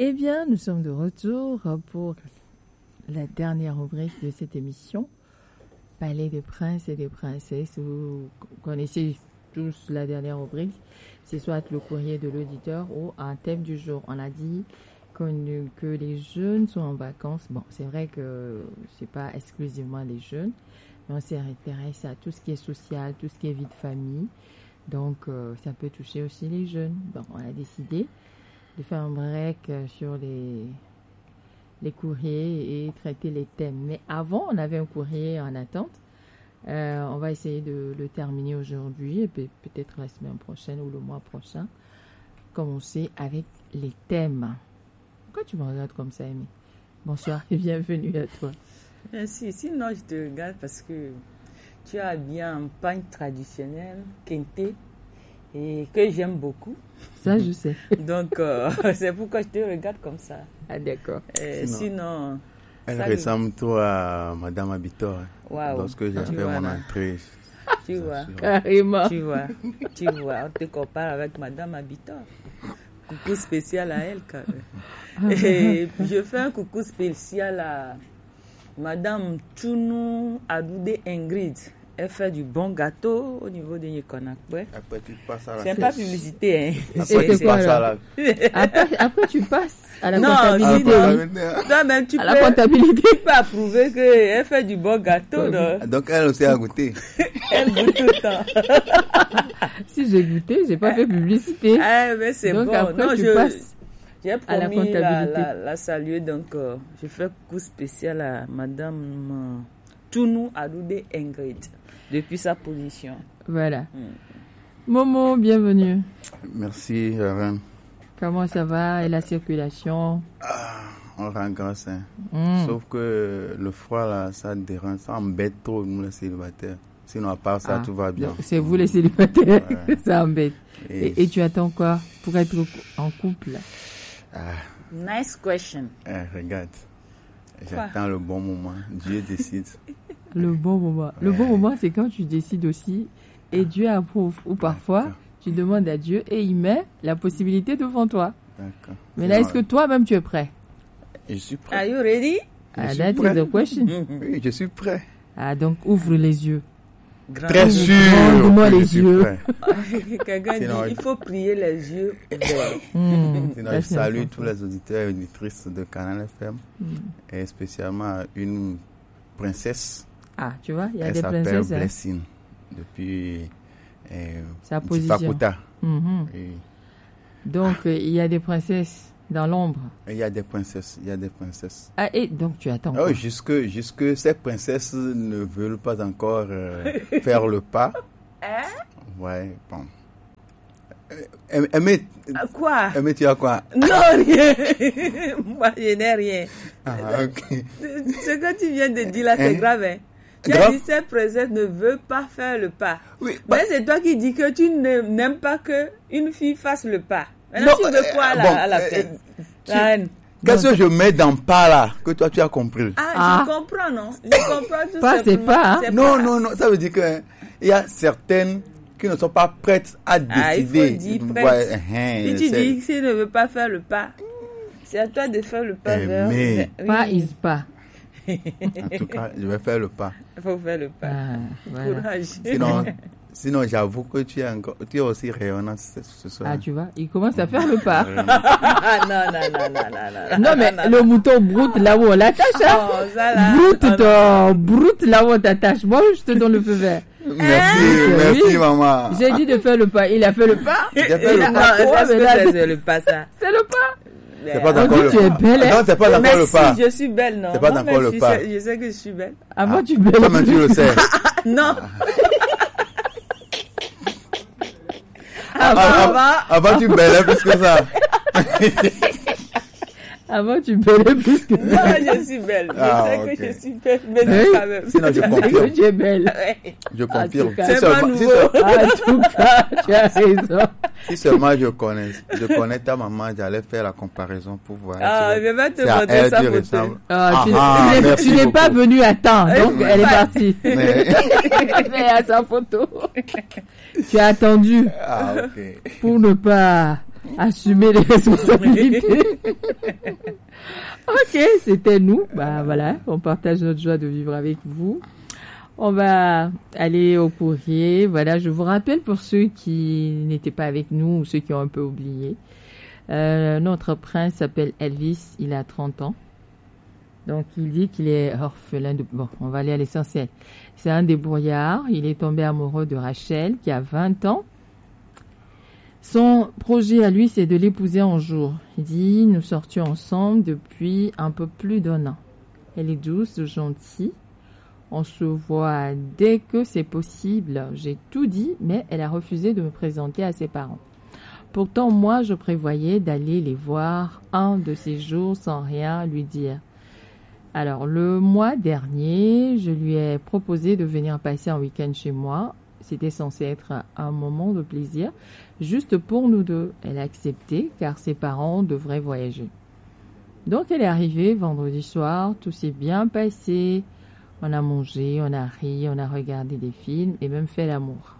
Eh bien, nous sommes de retour pour la dernière rubrique de cette émission, Palais des princes et des princesses. Vous connaissez tous la dernière rubrique, c'est soit le courrier de l'auditeur ou un thème du jour. On a dit que les jeunes sont en vacances. Bon, c'est vrai que c'est pas exclusivement les jeunes, mais on s'intéresse à tout ce qui est social, tout ce qui est vie de famille. Donc, ça peut toucher aussi les jeunes. Bon, on a décidé de faire un break sur les courriers et traiter les thèmes. Mais avant, on avait un courrier en attente. On va essayer de le terminer aujourd'hui et peut-être la semaine prochaine ou le mois prochain. Commencer avec les thèmes. Pourquoi tu me regardes comme ça, Amy? Bonsoir et bienvenue à toi. Merci. Sinon, je te regarde parce que tu as bien un pagne traditionnel, kente, et que j'aime beaucoup. Ça, je sais. Donc, c'est pourquoi je te regarde comme ça. Ah, d'accord. Sinon elle ressemble trop à Madame Abitor. Wow. Lorsque j'ai fait mon entrée. Tu vois, carrément. Tu vois, on te compare avec Madame Abitor. Coucou spécial à elle, quand même. Et je fais un coucou spécial à Madame Tchounou Adoudé Ingrid. Elle fait du bon gâteau au niveau de Yekonakwe. Après, tu passes à la C'est pas publicité, hein. Après, tu passes à la... Après, tu passes à la comptabilité. Toi-même, tu peux approuver qu'elle fait du bon gâteau. Donc, elle aussi a goûté. Elle goûte tout le temps. Si j'ai goûté, j'ai pas fait publicité. Ah, mais c'est donc, bon. Après, non, j'ai à la promis comptabilité. la saluer. Donc, je fais coucou spécial à Madame Tounou Adoudé Ingrid depuis sa position. Voilà. Momo, bienvenue. Merci, Reine. Comment ça va et la circulation? On rend grâce. Sauf que le froid, là, ça dérange, ça embête trop nous, les célibataires. Sinon, à part ça, tout va bien. C'est vous, les célibataires, ouais. Ça embête. Et tu attends quoi pour être en couple? Nice question. Regarde, j'attends le bon moment. Dieu décide. Le bon moment. Le bon moment, c'est quand tu décides aussi et Dieu approuve. Ou parfois, tu demandes à Dieu et il met la possibilité devant toi. D'accord. Mais là, est-ce que toi-même tu es prêt? Je suis prêt. Are you ready? That is the question. Oui, je suis prêt. Donc ouvre les yeux. Très sûr. Ouvre-moi les yeux. Quelqu'un dit, il faut prier les yeux ouverts. Sinon, je salue tous les auditeurs et auditrices de Canal FM. Et spécialement une princesse. Ah, tu vois, il y a elle des princesses. Elle s'appelle Blessing depuis sa position. Fakuta. Donc, il y a des princesses dans l'ombre. Il y a des princesses. Ah, et donc tu attends. Oh, jusque ces princesses ne veulent pas encore faire le pas. Ouais, bon. Quoi? Mais tu as quoi? Non, rien. Moi, je n'ai rien. Ok. Ce que tu viens de dire là, c'est grave. Hein? Tu as dit que cette princesse ne veut pas faire le pas. Oui, mais c'est toi qui dis que tu n'aimes pas qu'une fille fasse le pas. Maintenant, tu veux quoi à la fin? Qu'est-ce que je mets dans pas là que toi tu as compris? Je comprends, non? Je comprends tout pas, c'est pas. Hein? Non, ça veut dire que il y a certaines qui ne sont pas prêtes à décider. Il faut dire prête. Si tu dis que s'il ne veut pas faire le pas, c'est à toi de faire le pas vers... Mais... Pas is pas. En tout cas, je vais faire le pas. Il faut faire le pas. Voilà. Courage. Sinon, j'avoue que tu es aussi rayonnant ce soir. Ah, tu vois, il commence à faire le pas. Non. Non, mais le mouton broute là où on l'attache. Broute là où on t'attache. Moi, je te donne le feu vert. Merci, maman. J'ai dit de faire le pas. Il a fait le pas. Il a fait le pas. C'est le pas, ça. C'est le pas. C'est pas encore le pas. Tu es belle. Non, c'est pas encore le pas. Je suis belle, non. C'est pas encore le pas. Je sais que je suis belle. Avant, tu belle. Toi-même, tu le sais. Non. Avant, tu bellais plus que ça. Avant, tu bellais plus que ça. Non, je suis belle. Je sais que je suis belle, mais c'est quand même. Sinon, je confirme. Tu es belle. Je confirme. C'est pas nouveau. En tout cas, tu as raison. Si seulement je connais ta maman, j'allais faire la comparaison pour voir. Je vais te montrer sa photo. Tu n'es pas venu à temps, donc elle est partie. Mais à sa photo. Tu as attendu pour ne pas Assumer les responsabilités. Ok, c'était nous. Bah voilà, on partage notre joie de vivre avec vous. On va aller au courrier. Voilà, je vous rappelle pour ceux qui n'étaient pas avec nous ou ceux qui ont un peu oublié. Notre prince s'appelle Elvis, il a 30 ans. Donc il dit qu'il est orphelin de... Bon, on va aller à l'essentiel. C'est un débrouillard, il est tombé amoureux de Rachel qui a 20 ans. Son projet à lui, c'est de l'épouser un jour. Il dit, nous sortions ensemble depuis un peu plus d'1 an. Elle est douce, gentille. On se voit dès que c'est possible. J'ai tout dit, mais elle a refusé de me présenter à ses parents. Pourtant, moi, je prévoyais d'aller les voir un de ces jours sans rien lui dire. Alors, le mois dernier, je lui ai proposé de venir passer un week-end chez moi. C'était censé être un moment de plaisir, juste pour nous deux. Elle a accepté, car ses parents devraient voyager. Donc, elle est arrivée vendredi soir, tout s'est bien passé. On a mangé, on a ri, on a regardé des films et même fait l'amour.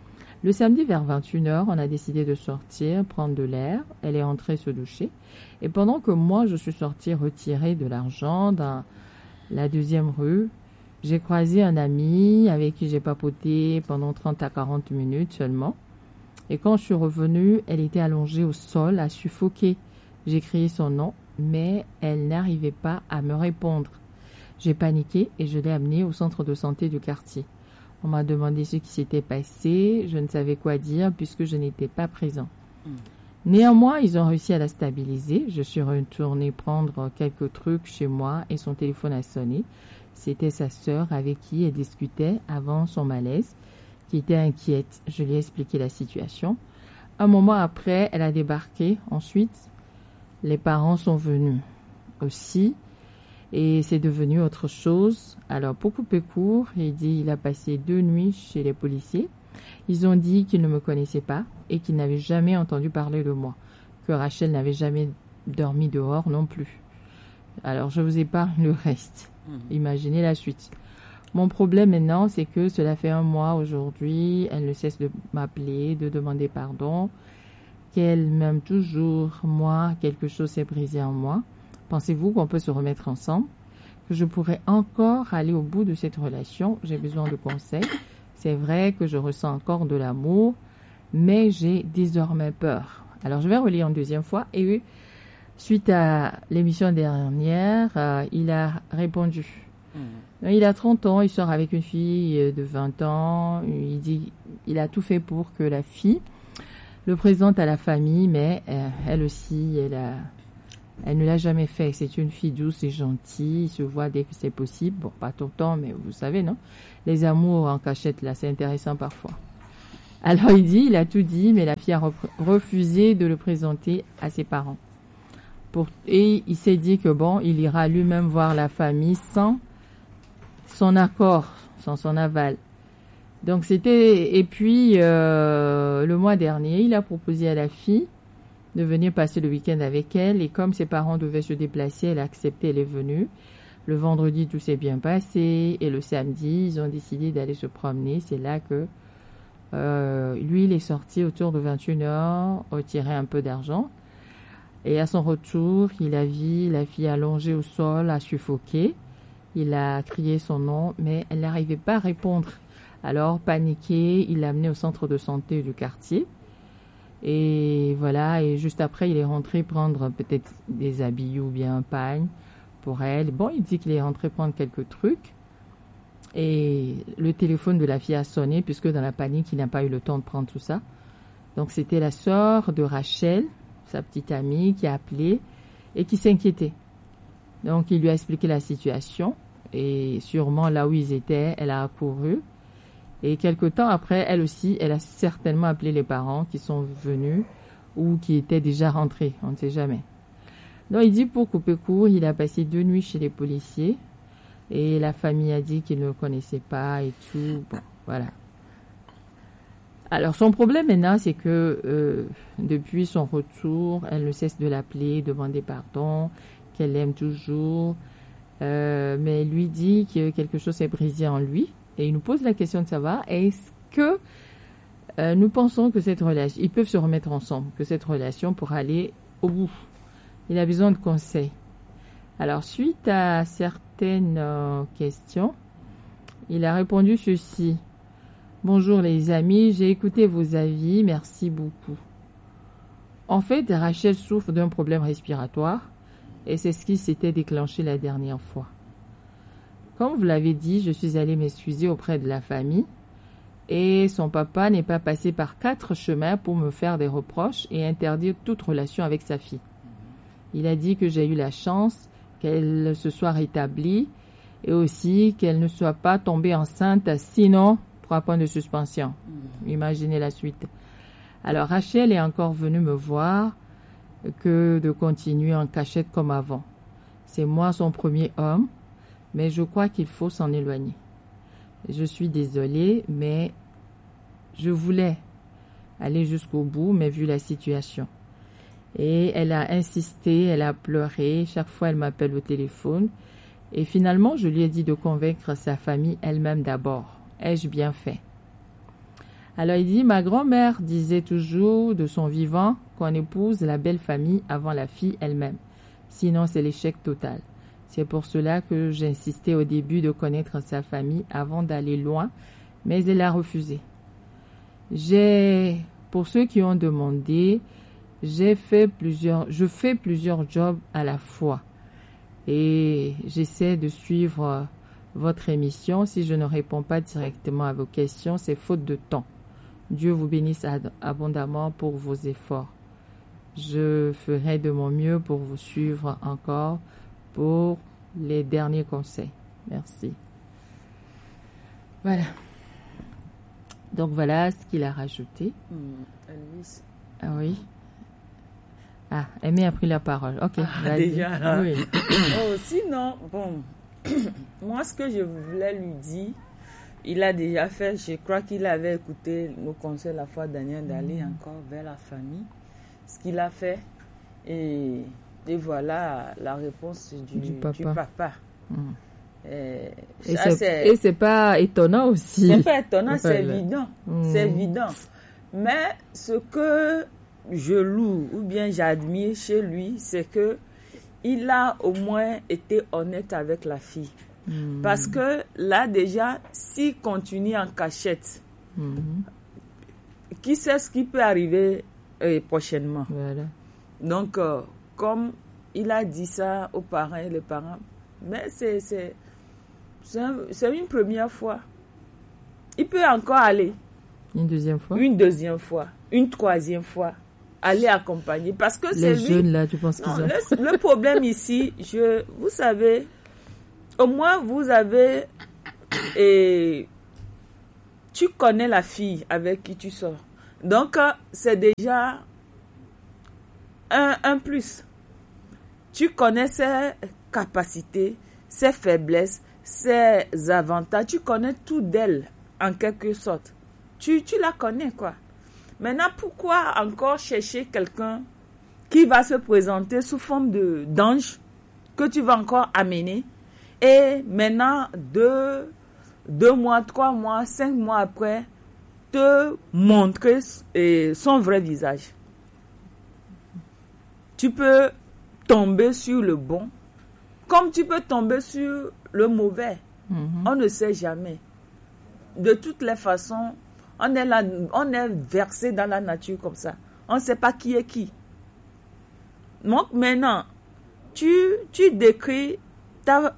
Le samedi vers 21h, on a décidé de sortir, prendre de l'air. Elle est entrée se doucher. Et pendant que moi, je suis sortie retirer de l'argent dans la 2e rue, j'ai croisé un ami avec qui j'ai papoté pendant 30 à 40 minutes seulement. Et quand je suis revenue, elle était allongée au sol, à suffoquer. J'ai crié son nom, mais elle n'arrivait pas à me répondre. J'ai paniqué et je l'ai amenée au centre de santé du quartier. On m'a demandé ce qui s'était passé. Je ne savais quoi dire puisque je n'étais pas présent. Néanmoins, ils ont réussi à la stabiliser. Je suis retournée prendre quelques trucs chez moi et son téléphone a sonné. C'était sa sœur avec qui elle discutait avant son malaise, qui était inquiète. Je lui ai expliqué la situation. Un moment après, elle a débarqué. Ensuite, les parents sont venus aussi. Et c'est devenu autre chose. Alors, pour couper court, il dit il a passé 2 nuits chez les policiers. Ils ont dit qu'ils ne me connaissaient pas et qu'ils n'avaient jamais entendu parler de moi, que Rachel n'avait jamais dormi dehors non plus. Alors, je vous épargne le reste. Imaginez la suite. Mon problème maintenant, c'est que cela fait 1 mois aujourd'hui. Elle ne cesse de m'appeler, de demander pardon, qu'elle m'aime toujours. Moi, quelque chose s'est brisé en moi. Pensez-vous qu'on peut se remettre ensemble? Que je pourrais encore aller au bout de cette relation? J'ai besoin de conseils. C'est vrai que je ressens encore de l'amour, mais j'ai désormais peur. Alors, je vais relire une 2e fois. Et suite à l'émission dernière, il a répondu. Il a 30 ans, il sort avec une fille de 20 ans. Il dit il a tout fait pour que la fille le présente à la famille, mais elle aussi, elle ne l'a jamais fait. C'est une fille douce et gentille. Il se voit dès que c'est possible. Bon, pas tout le temps, mais vous savez, non? Les amours en cachette, là, c'est intéressant parfois. Alors, il dit, il a tout dit, mais la fille a refusé de le présenter à ses parents. Et il s'est dit que bon, il ira lui-même voir la famille sans son accord, sans son aval. Donc, c'était... Et puis, le mois dernier, il a proposé à la fille de venir passer le week-end avec elle. Et comme ses parents devaient se déplacer, elle a accepté, elle est venue. Le vendredi, tout s'est bien passé. Et le samedi, ils ont décidé d'aller se promener. C'est là que lui, il est sorti autour de 21h, retirer un peu d'argent. Et à son retour, il a vu la fille allongée au sol, à suffoquer. Il a crié son nom, mais elle n'arrivait pas à répondre. Alors, paniqué, il l'a amenée au centre de santé du quartier. Et voilà, et juste après, il est rentré prendre peut-être des habits ou bien un pagne pour elle. Bon, il dit qu'il est rentré prendre quelques trucs. Et le téléphone de la fille a sonné, puisque dans la panique, il n'a pas eu le temps de prendre tout ça. Donc, c'était la sœur de Rachel, sa petite amie, qui a appelé et qui s'inquiétait. Donc, il lui a expliqué la situation. Et sûrement, là où ils étaient, elle a accouru. Et quelque temps après, elle aussi, elle a certainement appelé les parents qui sont venus ou qui étaient déjà rentrés, on ne sait jamais. Donc, il dit, pour couper court, il a passé 2 nuits chez les policiers et la famille a dit qu'il ne le connaissait pas et tout. Bon, voilà. Alors, son problème maintenant, c'est que depuis son retour, elle ne cesse de l'appeler, demander pardon, qu'elle l'aime toujours, mais lui dit que quelque chose s'est brisé en lui. Et il nous pose la question de savoir, est-ce que Nous pensons que cette relation, ils peuvent se remettre ensemble, que cette relation pourra aller au bout. Il a besoin de conseils. Alors, suite à certaines questions, il a répondu ceci. Bonjour les amis, j'ai écouté vos avis, merci beaucoup. En fait, Rachel souffre d'un problème respiratoire et c'est ce qui s'était déclenché la dernière fois. Comme vous l'avez dit, je suis allée m'excuser auprès de la famille et son papa n'est pas passé par 4 chemins pour me faire des reproches et interdire toute relation avec sa fille. Il a dit que j'ai eu la chance qu'elle se soit rétablie et aussi qu'elle ne soit pas tombée enceinte, sinon 3 points de suspension. Imaginez la suite. Alors Rachel est encore venue me voir que de continuer en cachette comme avant. C'est moi son premier homme, mais je crois qu'il faut s'en éloigner. Je suis désolée, mais je voulais aller jusqu'au bout, mais vu la situation. Et elle a insisté, elle a pleuré, chaque fois elle m'appelle au téléphone. Et finalement, je lui ai dit de convaincre sa famille elle-même d'abord. Ai-je bien fait? Alors il dit, ma grand-mère disait toujours de son vivant qu'on épouse la belle famille avant la fille elle-même. Sinon, c'est l'échec total. C'est pour cela que j'insistais au début de connaître sa famille avant d'aller loin, mais elle a refusé. Pour ceux qui ont demandé, je fais plusieurs jobs à la fois et j'essaie de suivre votre émission. Si je ne réponds pas directement à vos questions, c'est faute de temps. Dieu vous bénisse abondamment pour vos efforts. Je ferai de mon mieux pour vous suivre encore pour les derniers conseils. Merci. Voilà. Donc voilà ce qu'il a rajouté. Elvis. Ah oui. Ah, Aimé a pris la parole. Ok, vas-y. Déjà là. Oui. Oh, sinon, bon, moi ce que je voulais lui dire, il a déjà fait, je crois qu'il avait écouté nos conseils la fois dernière d'aller encore vers la famille. Ce qu'il a fait, et voilà la réponse du papa. Et c'est pas étonnant aussi. C'est pas étonnant, c'est évident. C'est évident. Mais ce que je loue ou bien j'admire chez lui, c'est que il a au moins été honnête avec la fille. Parce que là déjà, s'il continue en cachette, qui sait ce qui peut arriver prochainement. Voilà. Donc, comme il a dit ça aux parents et les parents, mais c'est une première fois. Il peut encore aller. Une deuxième fois. Une troisième fois. Aller accompagner. Parce que c'est lui. Les jeunes là, tu penses qu'ils ont... Le problème ici, vous savez, au moins vous avez... tu connais la fille avec qui tu sors. Donc, c'est déjà un plus. Tu connais ses capacités, ses faiblesses, ses avantages. Tu connais tout d'elle, en quelque sorte. Tu la connais, quoi. Maintenant, pourquoi encore chercher quelqu'un qui va se présenter sous forme d'ange que tu vas encore amener et maintenant 2 mois, 3 mois, 5 mois après te montrer son vrai visage? Tu peux tomber sur le bon comme tu peux tomber sur le mauvais. On ne sait jamais. De toutes les façons, on est versé dans la nature comme ça. On ne sait pas qui est qui. Donc maintenant, tu décris ta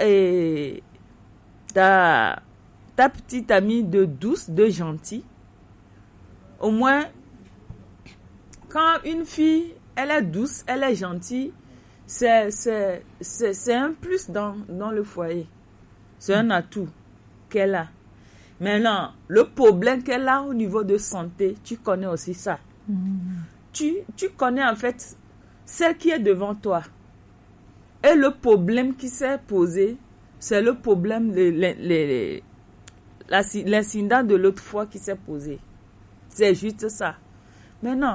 petite amie de douce, de gentille. Au moins, quand une fille, elle est douce, elle est gentille, c'est un plus dans le foyer. C'est un atout qu'elle a. Maintenant, le problème qu'elle a au niveau de santé, tu connais aussi ça. Tu connais en fait celle qui est devant toi. Et le problème qui s'est posé, c'est le problème, l'incident de l'autre fois qui s'est posé. C'est juste ça. Maintenant,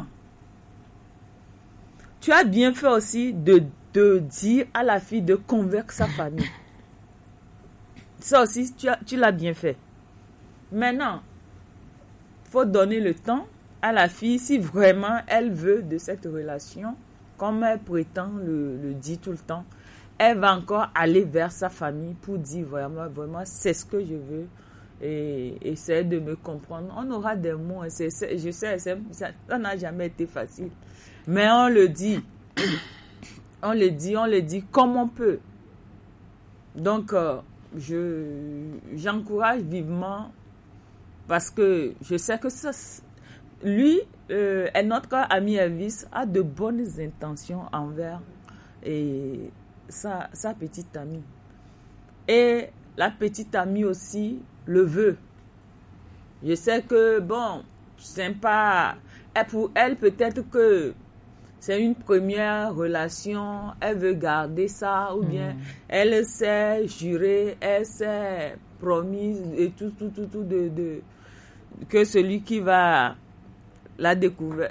tu as bien fait aussi de dire à la fille de convaincre sa famille. Ça aussi, tu l'as bien fait. Maintenant, faut donner le temps à la fille si vraiment elle veut de cette relation, comme elle prétend le dit tout le temps. Elle va encore aller vers sa famille pour dire vraiment, c'est ce que je veux et essayer de me comprendre. On aura des mots, je sais, ça n'a jamais été facile. Mais on le dit. On le dit comme on peut. Donc, j'encourage vivement parce que je sais que ça, lui, notre ami Elvis a de bonnes intentions envers sa petite amie. Et la petite amie aussi le veut. Je sais que, bon, sympa. Et pour elle, peut-être que c'est une première relation, elle veut garder ça, ou bien elle s'est jurée, elle s'est promise et tout, que celui qui va la découvrir,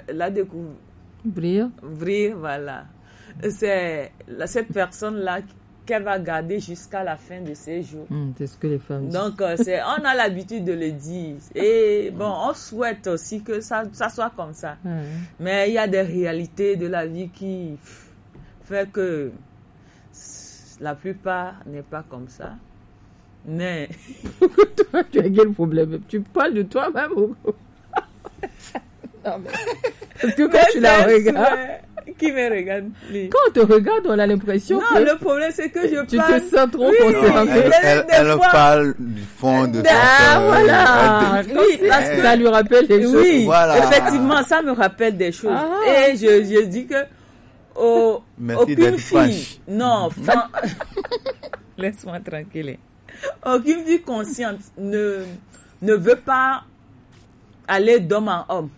voilà. C'est cette personne-là qu'elle va garder jusqu'à la fin de ses jours. C'est ce que les femmes disent. Donc, on a l'habitude de le dire. Et bon, on souhaite aussi que ça soit comme ça. Mais il y a des réalités de la vie qui fait que la plupart n'est pas comme ça. Mais... Toi, tu as quel problème? Tu parles de toi-même ou... Non, mais... Parce que quand tu la regardes... Qui me regarde? Lui. Quand on te regarde, on a l'impression que... Non, le problème, c'est que je tu parle... te sens trop concernée. Elle parle du fond de son cœur. Voilà. Oui, parce que ça lui rappelle des choses. Oui, voilà. Effectivement, ça me rappelle des choses. Et je dis que aucune fille... Franche. Non, laisse-moi tranquille. Aucune fille consciente ne veut pas aller d'homme en homme.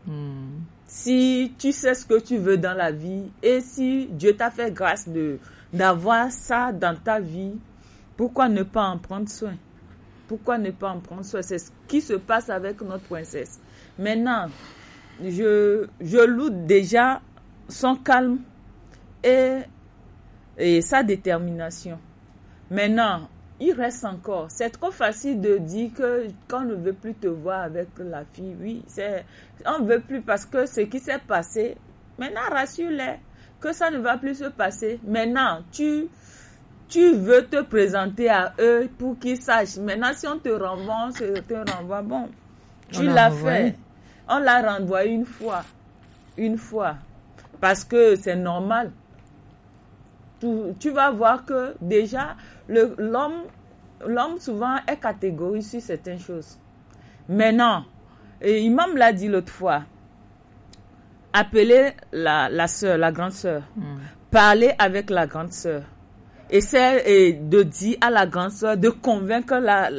Si tu sais ce que tu veux dans la vie et si Dieu t'a fait grâce d'avoir ça dans ta vie, pourquoi ne pas en prendre soin? Pourquoi ne pas en prendre soin? C'est ce qui se passe avec notre princesse. Maintenant, je loue déjà son calme et sa détermination. Maintenant, il reste encore. C'est trop facile de dire qu'on ne veut plus te voir avec la fille. Oui, on ne veut plus parce que ce qui s'est passé, maintenant rassure-les que ça ne va plus se passer. Maintenant, tu veux te présenter à eux pour qu'ils sachent. Maintenant, si on te renvoie, bon, tu l'as fait. On l'a renvoyé une fois. Parce que c'est normal. Tu vas voir que déjà, l'homme souvent est catégorique sur certaines choses. Maintenant, Imam l'a dit l'autre fois, appelez la sœur, la grande sœur, parlez avec la grande sœur, essayez de dire à la grande sœur, de convaincre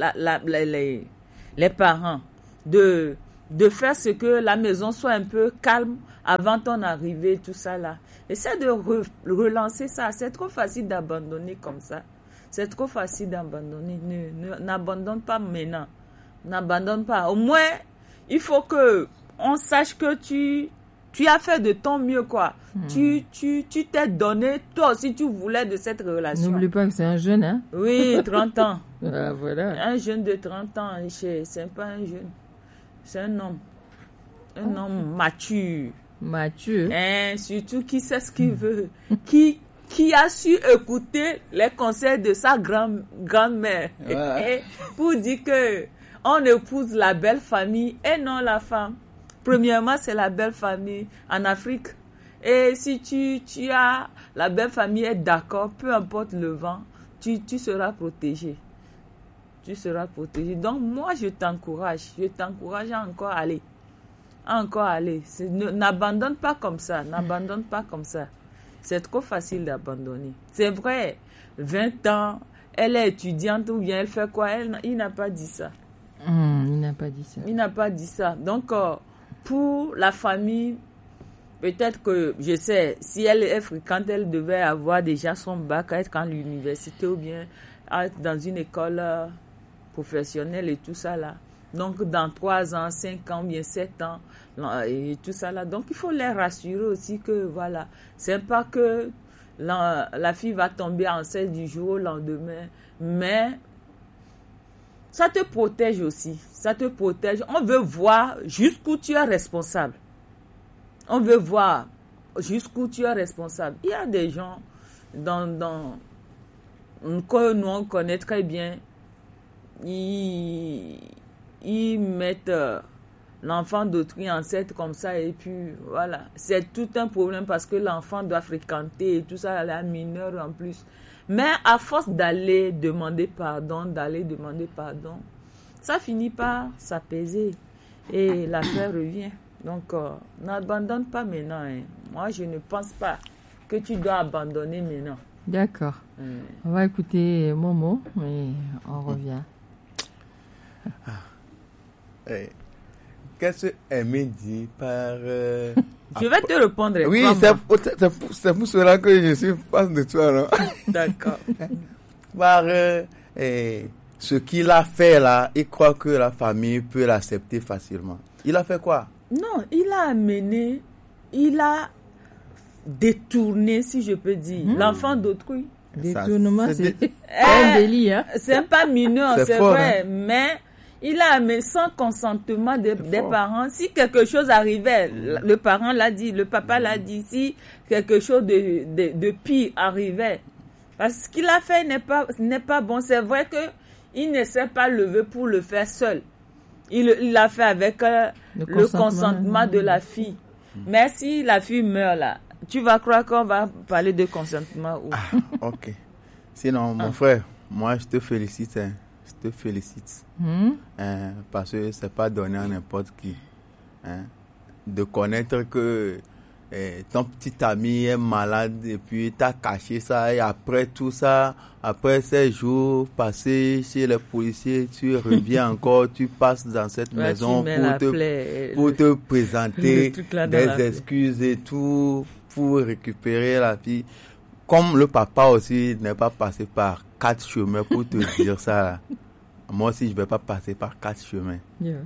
les parents, de faire ce que la maison soit un peu calme avant ton arrivée, tout ça là. Essaie de relancer ça. C'est trop facile d'abandonner comme ça. C'est trop facile d'abandonner. N'abandonne pas maintenant. N'abandonne pas. Au moins, il faut que on sache que tu as fait de ton mieux, quoi. Tu t'es donné, toi aussi tu voulais de cette relation. N'oublie pas que c'est un jeune, hein? Oui, 30 ans. Voilà. Un jeune de 30 ans, c'est pas un jeune. C'est un homme. Un homme mature. Mature. Surtout qui sait ce qu'il veut. Qui a su écouter les conseils de sa grand-mère. Ouais. Pour dire que on épouse la belle famille et non la femme. Premièrement, c'est la belle famille en Afrique. Et si tu as la belle famille est d'accord, peu importe le vent, tu seras protégé. Tu seras protégé. Donc moi, je t'encourage à encore aller. N'abandonne pas comme ça. N'abandonne pas comme ça. C'est trop facile d'abandonner. C'est vrai, 20 ans, elle est étudiante ou bien elle fait quoi? Il n'a pas dit ça. Il n'a pas dit ça. Il n'a pas dit ça. Donc, pour la famille, peut-être que, je sais, si elle est fréquente, elle devait avoir déjà son bac, être à l'université ou bien être dans une école professionnelle et tout ça là. Donc, dans 3 ans, 5 ans, bien 7 ans, et tout ça là. Donc, il faut les rassurer aussi que, voilà, c'est pas que la fille va tomber enceinte du jour au lendemain, mais ça te protège aussi. Ça te protège. On veut voir jusqu'où tu es responsable. On veut voir jusqu'où tu es responsable. Il y a des gens que nous on connaît très bien. Ils mettent l'enfant d'autrui enceinte comme ça et puis voilà. C'est tout un problème parce que l'enfant doit fréquenter et tout ça, elle est mineure en plus. Mais à force d'aller demander pardon, ça finit par s'apaiser et l'affaire revient. Donc, n'abandonne pas maintenant. Hein. Moi, je ne pense pas que tu dois abandonner maintenant. D'accord. On va écouter Momo et on revient. Qu'est-ce qu'Aimé dit par... Je vais te répondre. Oui, c'est pour cela que je suis face de toi. Non? D'accord. Par ce qu'il a fait là, il croit que la famille peut l'accepter facilement. Il a fait quoi? Non, il a détourné, si je peux dire, l'enfant d'autrui. Détournement, c'est un délit. Hein? C'est pas mineur, c'est fort, vrai, hein? mais il a amené sans consentement des parents. Si quelque chose arrivait, le parent l'a dit, le papa l'a dit, si quelque chose de pire arrivait, parce que ce qu'il a fait n'est pas bon. C'est vrai qu'il ne s'est pas levé pour le faire seul. Il l'a fait avec le consentement de la fille. Mais si la fille meurt là, tu vas croire qu'on va parler de consentement ou... Ok. Sinon, mon frère, moi je te félicite. Hein. Je te félicite. Parce que c'est pas donné à n'importe qui. Hein, de connaître que ton petit ami est malade et puis tu as caché ça et après tout ça, après ces jours passés chez les policiers, tu reviens encore, tu passes dans cette maison pour te présenter des excuses et tout pour récupérer la fille. Comme le papa aussi n'est pas passé par 4 chemins pour te dire ça là. Moi aussi, je ne vais pas passer par 4 chemins. Yeah.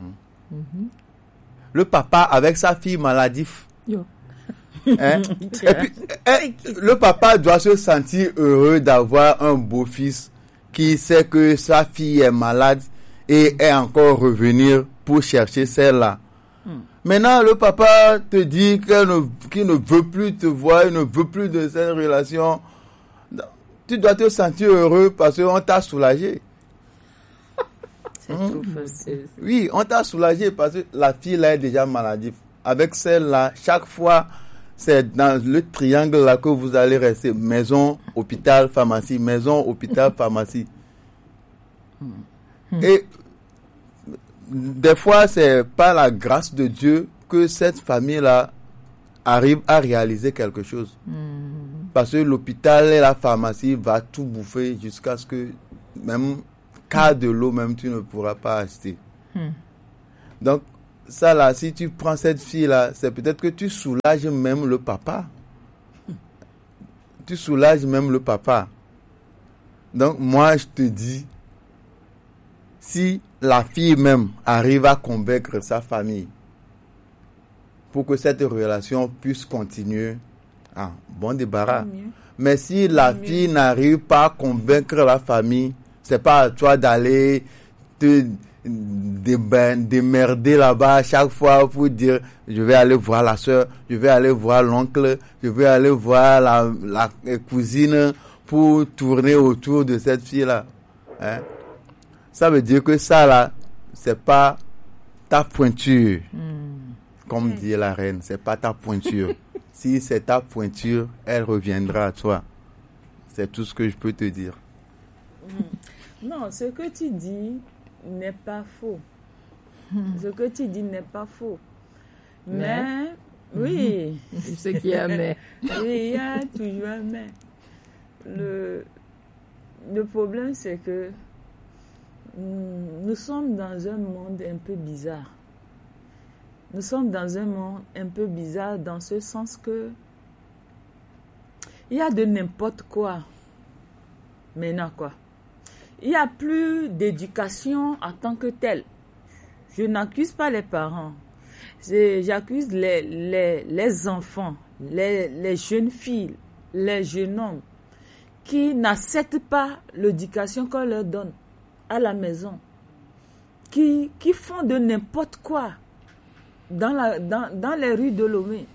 Le papa, avec sa fille maladive, hein? Et puis, le papa doit se sentir heureux d'avoir un beau-fils qui sait que sa fille est malade et est encore revenir pour chercher celle-là. Maintenant, le papa te dit qu'il ne veut plus te voir, il ne veut plus de cette relation. Tu dois te sentir heureux parce qu'on t'a soulagé. C'est trop facile. Oui, on t'a soulagé parce que la fille là est déjà maladive. Avec celle-là, chaque fois, c'est dans le triangle là que vous allez rester. Maison, hôpital, pharmacie. Maison, hôpital, pharmacie. Et des fois, c'est par la grâce de Dieu que cette famille-là arrive à réaliser quelque chose. Parce que l'hôpital et la pharmacie va tout bouffer jusqu'à ce que même quart de l'eau même tu ne pourras pas acheter. Donc ça là, si tu prends cette fille là, c'est peut-être que tu soulages même le papa. Tu soulages même le papa. Donc moi je te dis, si la fille même arrive à convaincre sa famille pour que cette relation puisse continuer, bon débarras. Mais si la fille n'arrive pas à convaincre la famille, c'est pas à toi d'aller te démerder là-bas chaque fois pour dire je vais aller voir la soeur, je vais aller voir l'oncle, je vais aller voir la cousine pour tourner autour de cette fille-là. Hein? Ça veut dire que ça là, c'est pas ta pointure. Comme dit la reine, c'est pas ta pointure. Si c'est ta pointure, elle reviendra à toi. C'est tout ce que je peux te dire. Non, ce que tu dis n'est pas faux. Ce que tu dis n'est pas faux. Mais, oui. Ce qu'il y a, mais. Oui, il y a toujours un mais. Le problème, c'est que nous sommes dans un monde un peu bizarre. Nous sommes dans un monde un peu bizarre dans ce sens que il y a de n'importe quoi. Maintenant, quoi. Il n'y a plus d'éducation en tant que telle. Je n'accuse pas les parents. J'accuse les enfants, les jeunes filles, les jeunes hommes qui n'acceptent pas l'éducation qu'on leur donne à la maison. qui font de n'importe quoi dans les rues de Lomé.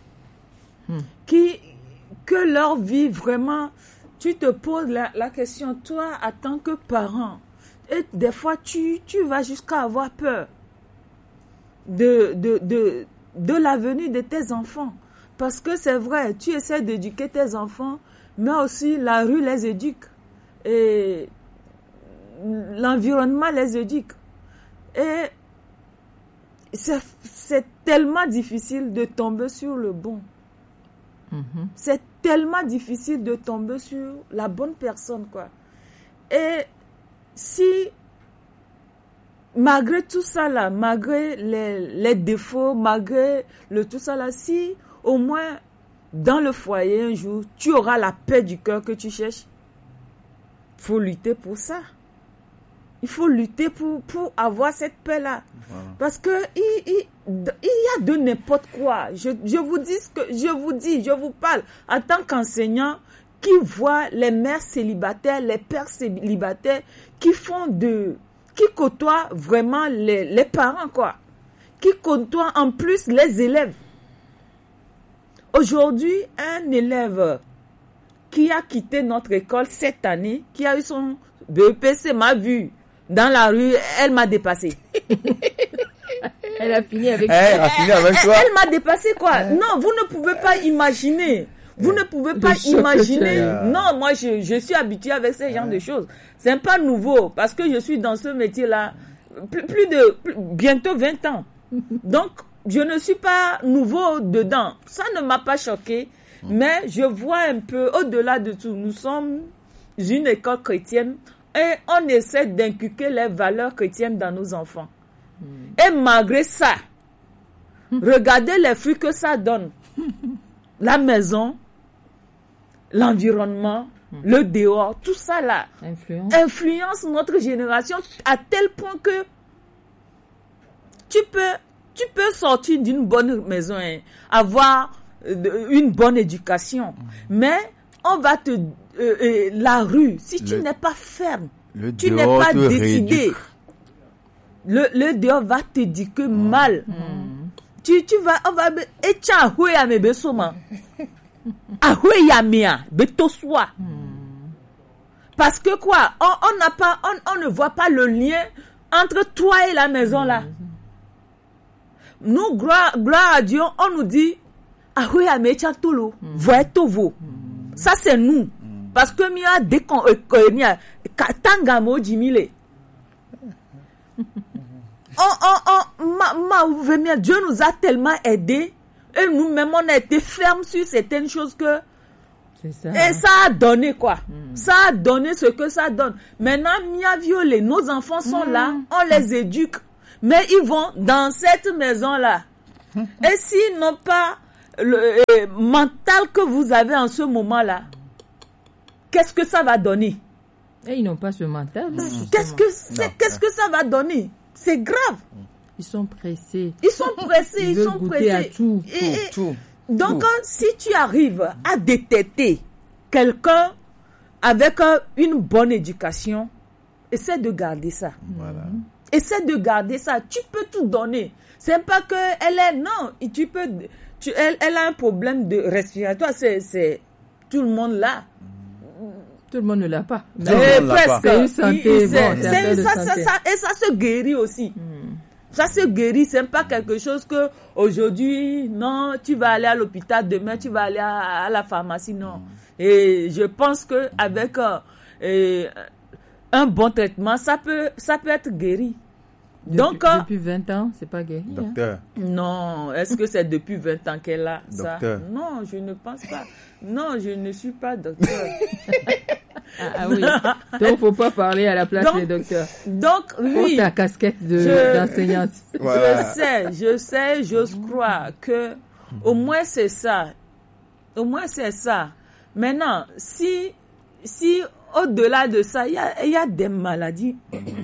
Que leur vie, vraiment, tu te poses la question, toi, en tant que parent, et des fois, tu vas jusqu'à avoir peur de l'avenir de tes enfants. Parce que c'est vrai, tu essaies d'éduquer tes enfants, mais aussi la rue les éduque. Et l'environnement les éduque. Et c'est tellement difficile de tomber sur le bon. C'est tellement difficile de tomber sur la bonne personne, quoi. Et si, malgré tout ça là, malgré les défauts, malgré tout ça là, si au moins dans le foyer un jour, tu auras la paix du cœur que tu cherches, il faut lutter pour ça. Il faut lutter pour avoir cette paix-là. Voilà. Parce que il y a de n'importe quoi. Je vous parle en tant qu'enseignant qui voit les mères célibataires, les pères célibataires qui côtoient vraiment les parents, quoi. Qui côtoient en plus les élèves. Aujourd'hui, un élève qui a quitté notre école cette année, qui a eu son BEPC, m'a vu dans la rue, elle m'a dépassé. Elle a fini avec toi. Elle m'a dépassé, quoi. Non, vous ne pouvez pas imaginer. Vous ne pouvez pas imaginer. Non, moi, je suis habituée avec ce genre de choses. C'est pas nouveau parce que je suis dans ce métier-là bientôt 20 ans. Donc, je ne suis pas nouveau dedans. Ça ne m'a pas choqué. Mais je vois un peu au-delà de tout. Nous sommes une école chrétienne. Et on essaie d'inculquer les valeurs chrétiennes dans nos enfants. Et malgré ça, regardez les fruits que ça donne. La maison, l'environnement, le dehors, tout ça là, influence notre génération à tel point que tu peux sortir d'une bonne maison, avoir une bonne éducation, mais on va te la rue, si tu n'es pas ferme, tu n'es pas décidé, le dehors va t'éduquer mal. Tu vas, on va, et tu as joué à mes besoma. A joué à mea, betoswa. Parce que quoi, on ne voit pas le lien entre toi et la maison là. Nous, gloire à Dieu, on nous dit, a joué à mea tolo, voyez tovo. Ça c'est nous. Parce que mia décon katanga mo jimile. Dieu nous a tellement aidés et nous-mêmes on a été fermes sur certaines choses que et ça a donné quoi. Ça a donné ce que ça donne. Maintenant mia violé, nos enfants sont là, on les éduque, mais ils vont dans cette maison là. Et s'ils n'ont pas le mental que vous avez en ce moment là, qu'est-ce que ça va donner? Et ils n'ont pas ce mental. Qu'est-ce que ça va donner? C'est grave. Ils sont pressés. Ils sont pressés. À tout. Donc, si tu arrives à détecter quelqu'un avec une bonne éducation, essaie de garder ça. Voilà. Essaie de garder ça. Tu peux tout donner. C'est pas que elle est... Non, elle a un problème de respiratoire. C'est tout le monde là. Tout le monde ne l'a pas. Presque. C'est une santé. Et ça se guérit aussi. Ça se guérit. C'est pas quelque chose que aujourd'hui, non, tu vas aller à l'hôpital, demain tu vas aller à la pharmacie, non. Et je pense que avec un bon traitement, ça peut être guéri. Depuis 20 ans, c'est pas guéri. Docteur. Non, est-ce que c'est depuis 20 ans qu'elle a ça? Docteur. Non, je ne pense pas. Non, je ne suis pas docteur. Oui. Donc, faut pas parler à la place des docteurs. Donc, oui. Ta casquette d'enseignante. Voilà. Je sais, j'ose croire que au moins c'est ça. Au moins c'est ça. Maintenant, si au-delà de ça, il y a des maladies.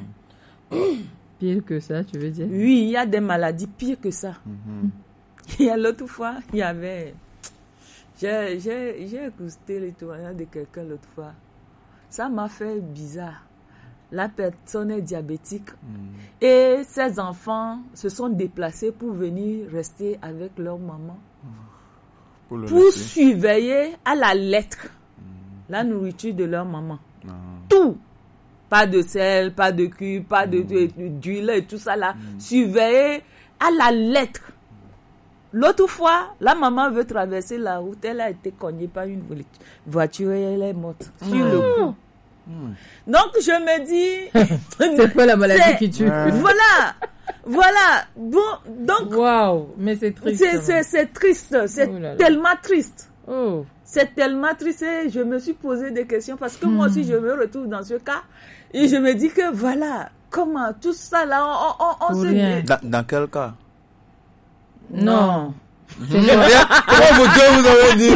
Pire que ça, tu veux dire? Oui, il y a des maladies pires que ça. Il y a l'autre fois, il y avait... J'ai écouté les témoignages de quelqu'un l'autre fois. Ça m'a fait bizarre. la personne est diabétique et ses enfants se sont déplacés pour venir rester avec leur maman pour surveiller à la lettre la nourriture de leur maman. Tout. Pas de sel, pas de cube, pas d'huile et tout ça là. Surveiller à la lettre. L'autre fois, la maman veut traverser la route, elle a été cognée par une voiture et elle est morte sur le coup. Donc je me dis, c'est pas la maladie qui tue. Voilà. Bon, donc. Waouh, mais c'est triste. C'est triste, c'est tellement triste. Oh. C'est tellement triste et je me suis posé des questions parce que moi aussi je me retrouve dans ce cas et je me dis que voilà, comment tout ça là, on se dit. Dans quel cas? Non. Comment vous avez dit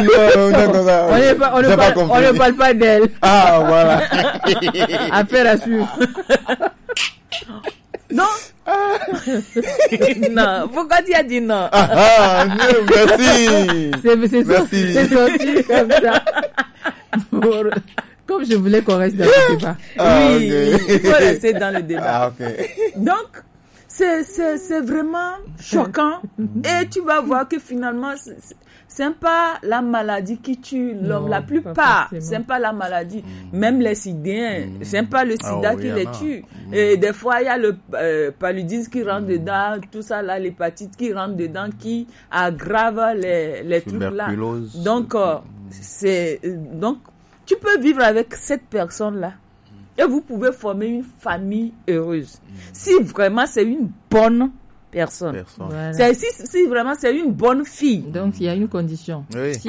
on ne parle pas d'elle. Ah, voilà. Affaire à suivre. Non. Non. Pourquoi tu as dit non? Merci. C'est sorti comme ça. Comme je voulais qu'on reste dans le débat. Oui, il faut rester dans le débat. Okay. Donc, c'est vraiment choquant. Et tu vas voir que finalement, c'est pas la maladie qui tue l'homme. La plupart, c'est pas la maladie. Même les Sidiens, c'est pas le sida qui les tue. Et des fois, il y a le paludisme qui rentre dedans, tout ça là, l'hépatite qui rentre dedans, qui aggrave les trucs là. Donc, donc, tu peux vivre avec cette personne-là. Et vous pouvez former une famille heureuse. Si vraiment c'est une bonne personne. Voilà. Si vraiment c'est une bonne fille. Donc il y a une condition.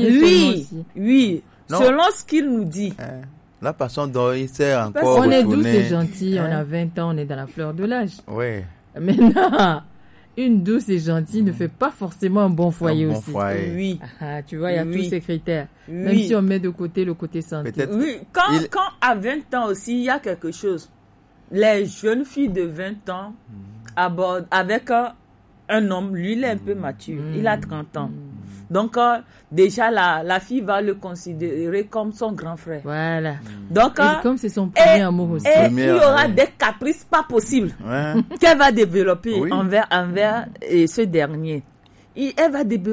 Oui. Selon ce qu'il nous dit. La façon dont il s'est encore on est douce et gentil, on a 20 ans, on est dans la fleur de l'âge. Oui. Maintenant, une douce et gentille ne fait pas forcément un bon foyer aussi. Foyer. Oui. Tu vois, il y a tous ces critères. Même si on met de côté le côté santé. Peut-être quand à 20 ans aussi, il y a quelque chose. Les jeunes filles de 20 ans abordent avec un homme, lui, il est un peu mature. Il a 30 ans. Donc, déjà, la fille va le considérer comme son grand frère. Voilà. Donc, et comme c'est son premier amour aussi. Et il y aura des caprices pas possibles qu'elle va développer envers ce dernier. Elle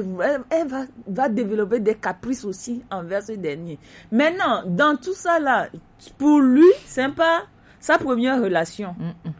va développer des caprices aussi envers ce dernier. Maintenant, dans tout ça là, pour lui, c'est pas sa première relation.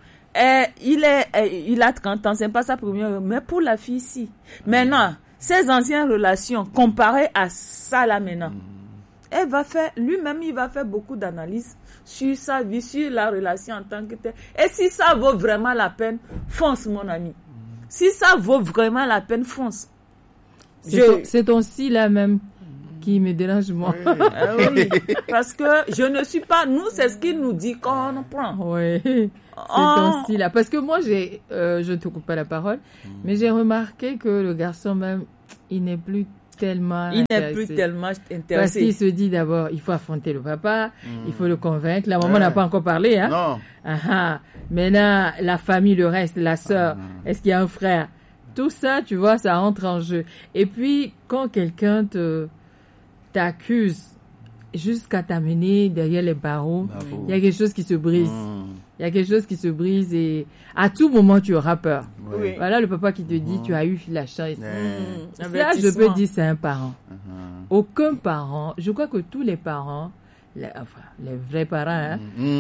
Il a 30 ans, c'est pas sa première, mais pour la fille, si. Maintenant, ses anciennes relations, comparées à ça là maintenant, lui-même, il va faire beaucoup d'analyses sur sa vie, sur la relation en tant que telle. Et si ça vaut vraiment la peine, fonce, mon ami. Si ça vaut vraiment la peine, fonce. C'est ton si là même qui me dérange moi. Oui, parce que je ne suis pas... Nous, c'est ce qu'il nous dit qu'on prend. Oui, c'est ton si là. Parce que moi, je ne te coupe pas la parole, mais j'ai remarqué que le garçon même, il n'est plus tellement intéressé. Parce qu'il se dit d'abord, il faut affronter le papa, il faut le convaincre. La maman n'a pas encore parlé. Hein? Non. Maintenant, la famille, le reste, la sœur, est-ce qu'il y a un frère? Tout ça, tu vois, ça entre en jeu. Et puis, quand quelqu'un t'accuse jusqu'à t'amener derrière les barreaux, il y a quelque chose qui se brise. Il y a quelque chose qui se brise et à tout moment, tu auras peur. Oui. Voilà le papa qui te dit, tu as eu la chance. Là, je peux dire, c'est un parent. Aucun parent, je crois que tous les parents, les vrais parents,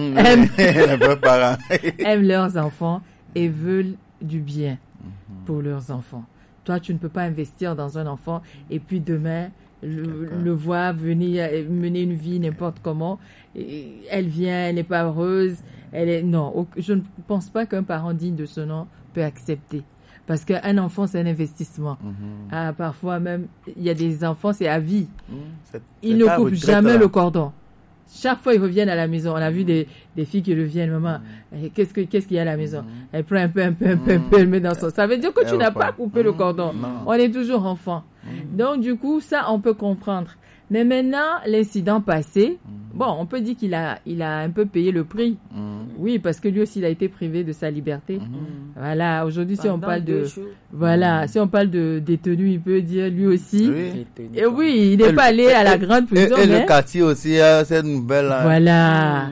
aiment leurs enfants et veulent du bien pour leurs enfants. Toi, tu ne peux pas investir dans un enfant et puis demain, le voir venir mener une vie n'importe comment. Elle vient, elle n'est pas heureuse. Non, je ne pense pas qu'un parent digne de ce nom peut accepter. Parce qu'un enfant, c'est un investissement. Parfois même, il y a des enfants, c'est à vie. Ils ne coupent jamais le cordon. Chaque fois, ils reviennent à la maison. On a vu des filles qui reviennent, maman, qu'est-ce qu'il y a à la maison? Elle prend un peu, elle met dans son... Ça veut dire que tu n'as pas coupé le cordon. On est toujours enfant. Donc, du coup, ça, on peut comprendre. Mais maintenant, l'incident passé, bon, on peut dire qu'il a un peu payé le prix. Oui, parce que lui aussi, il a été privé de sa liberté. Voilà, aujourd'hui, si on parle de... Voilà, si on parle de détenu, il peut dire lui aussi. Oui. Et oui, il n'est pas allé à la grande prison. Et le quartier aussi, cette nouvelle... Voilà.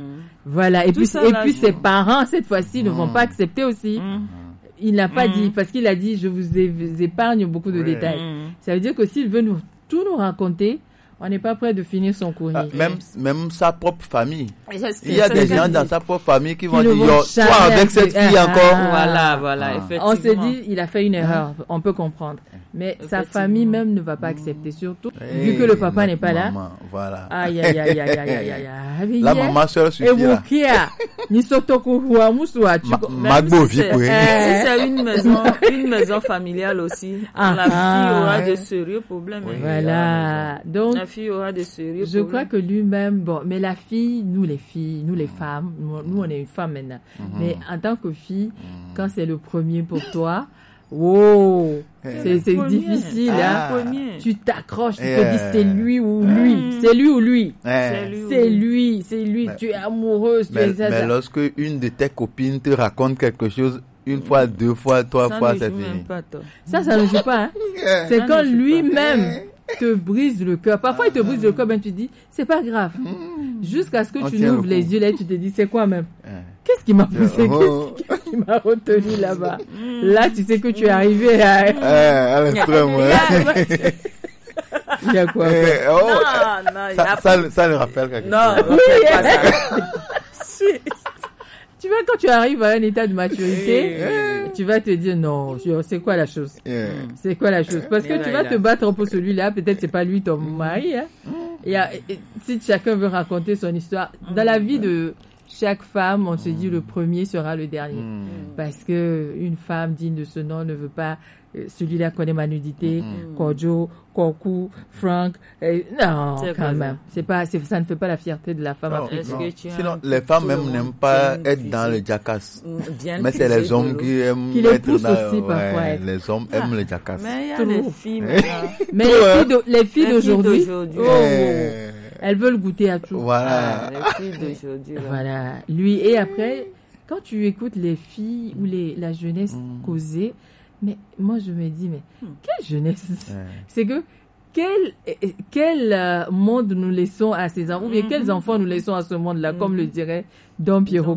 Voilà. Et Tout puis, ça, là, ses parents, cette fois-ci, ne vont pas accepter aussi. Il n'a pas dit, parce qu'il a dit, je vous épargne beaucoup de détails. Ça veut dire que s'il veut tout nous raconter, on n'est pas prêt de finir son courrier. Même sa propre famille. Il y a des gens dans sa propre famille qui vont dire, toi avec cette fille encore. Voilà, effectivement. On s'est dit, il a fait une erreur, on peut comprendre. Mais sa famille même ne va pas accepter, surtout vu que le papa n'est pas là. Voilà. Aïe, aïe, aïe, aïe, aïe, aïe, aïe. La maman seule suffit là. Ni sotokuhua musua. Magbo Si c'est une maison familiale aussi, la fille aura de sérieux problèmes. Voilà. Donc, la fille aura de sérieux problèmes. Je crois que lui-même, bon, mais la fille, nous les femmes, nous on est une femme maintenant. Mais en tant que fille, quand c'est le premier pour toi, wow, c'est difficile, hein. Tu t'accroches, tu te dis c'est lui ou lui, c'est lui ou lui, c'est lui, tu es amoureuse, mais lorsque une de tes copines te raconte quelque chose, une fois, deux fois, trois fois, c'est fini. Ça ne joue pas, hein. C'est quand lui-même te brise le cœur. Parfois, il te brise le cœur, ben tu dis, c'est pas grave. Jusqu'à ce que tu n'ouvres les yeux, là, tu te dis, c'est quoi même? Qu'est-ce qui m'a poussé? Qu'est-ce qui m'a retenu là-bas? Là, tu sais que tu es arrivé à l'extrême, il y a quoi? Ça le rappelle quelque chose. Non, pas ça. Tu vois, quand tu arrives à un état de maturité, tu vas te dire, non, c'est quoi la chose? C'est quoi la chose? Parce que tu vas te battre pour celui-là, peut-être c'est pas lui ton mari, hein. Si chacun veut raconter son histoire, dans la vie de chaque femme, on se dit le premier sera le dernier. Parce que une femme digne de ce nom ne veut pas celui-là connaît ma nudité, Kojo, Koku, Frank, non, quand même. Ça ne fait pas la fierté de la femme africaine. Sinon, les femmes même n'aiment pas être dans le jackass. Mais c'est les hommes qui aiment être dans aussi, parfois. Les hommes aiment le jackass. Mais il y a les filles maintenant. Mais les filles d'aujourd'hui, elles veulent goûter à tout. Voilà. Les filles d'aujourd'hui. Voilà. Lui, et après, quand tu écoutes les filles ou la jeunesse causer, mais moi je me dis, mais quelle jeunesse? C'est que quel monde nous laissons à ces enfants, ou bien quels enfants nous laissons à ce monde-là, comme le dirait Dom Pierrot.